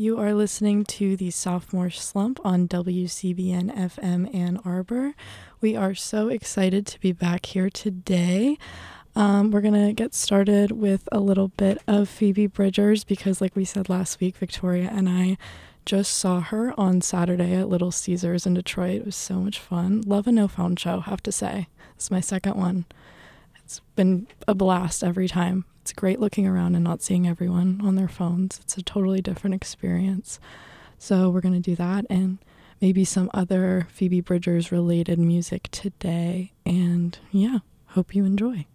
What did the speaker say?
You are listening to the Sophomore Slump on WCBN FM Ann Arbor. We are so excited to be back here today. We're going to get started with a little bit of Phoebe Bridgers because, like we said last week, Victoria and I just saw her on Saturday at Little Caesars in Detroit. It was so much fun. Love a No Phone show, have to say. It's my second one. It's been a blast every time. It's great looking around and not seeing everyone on their phones. It's a totally different experience. So we're going to do that and maybe some other Phoebe Bridgers related music today. And yeah, hope you enjoy.